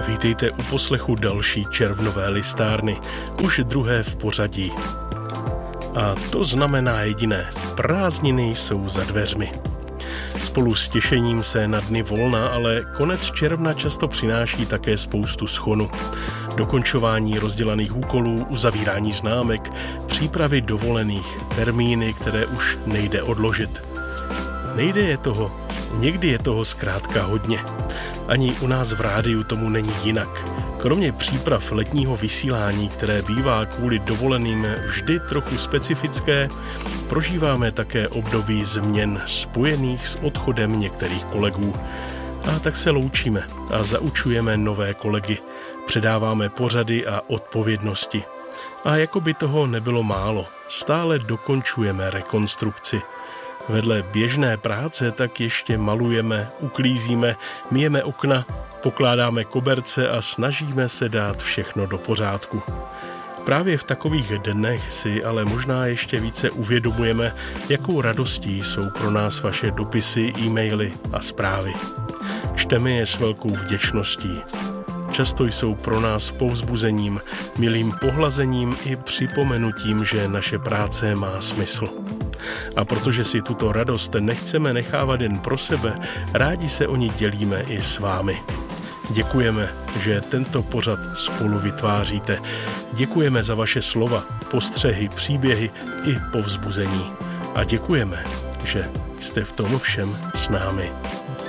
Vítejte u poslechu další červnové listárny, už druhé v pořadí. A to znamená jediné, prázdniny jsou za dveřmi. Spolu s těšením se na dny volna, ale konec června často přináší také spoustu schonu. Dokončování rozdělaných úkolů, uzavírání známek, přípravy dovolených, termíny, které už nejde odložit. Někdy je toho zkrátka hodně. Ani u nás v rádiu tomu není jinak. Kromě příprav letního vysílání, které bývá kvůli dovoleným vždy trochu specifické, prožíváme také období změn spojených s odchodem některých kolegů. A tak se loučíme a zaučujeme nové kolegy. Předáváme pořady a odpovědnosti. A jako by toho nebylo málo, stále dokončujeme rekonstrukci. Vedle běžné práce tak ještě malujeme, uklízíme, myjeme okna, pokládáme koberce a snažíme se dát všechno do pořádku. Právě v takových dnech si ale možná ještě více uvědomujeme, jakou radostí jsou pro nás vaše dopisy, e-maily a zprávy. Čteme je s velkou vděčností. Často jsou pro nás povzbuzením, milým pohlazením i připomenutím, že naše práce má smysl. A protože si tuto radost nechceme nechávat jen pro sebe, rádi se o ní dělíme i s vámi. Děkujeme, že tento pořad spolu vytváříte. Děkujeme za vaše slova, postřehy, příběhy i povzbuzení. A děkujeme, že jste v tom všem s námi.